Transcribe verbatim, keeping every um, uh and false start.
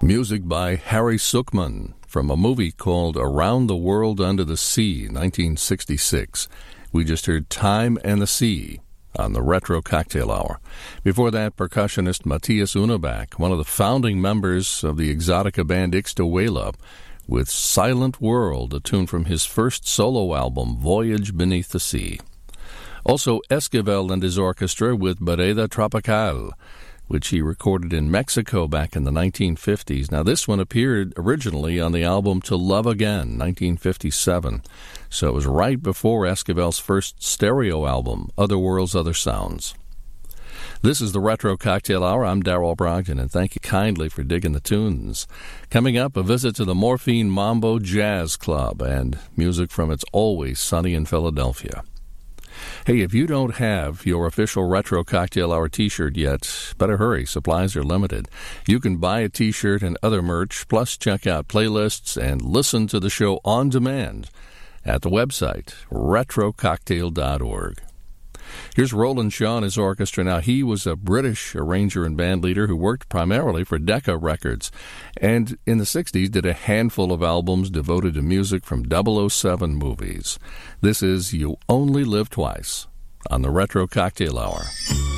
Music by Harry Sukman from a movie called Around the World Under the Sea, nineteen sixty-six. We just heard Time and the Sea on the Retro Cocktail Hour. Before that, percussionist Matthias Unebach, one of the founding members of the Exotica band Ixtahuela, with Silent World, a tune from his first solo album, Voyage Beneath the Sea. Also, Esquivel and his orchestra with Bereda Tropical, which he recorded in Mexico back in the nineteen fifties. Now, this one appeared originally on the album To Love Again, nineteen fifty-seven. So it was right before Esquivel's first stereo album, Other Worlds, Other Sounds. This is the Retro Cocktail Hour. I'm Darrell Brogdon, and thank you kindly for digging the tunes. Coming up, a visit to the Morphine Mambo Jazz Club and music from It's Always Sunny in Philadelphia. Hey, if you don't have your official Retro Cocktail Hour t-shirt yet, better hurry. Supplies are limited. You can buy a t-shirt and other merch, plus check out playlists and listen to the show on demand at the website, retro cocktail dot org. Here's Roland Shaw and his orchestra. Now, he was a British arranger and band leader who worked primarily for Decca Records, and in the sixties did a handful of albums devoted to music from double oh seven movies. This is You Only Live Twice on the Retro Cocktail Hour.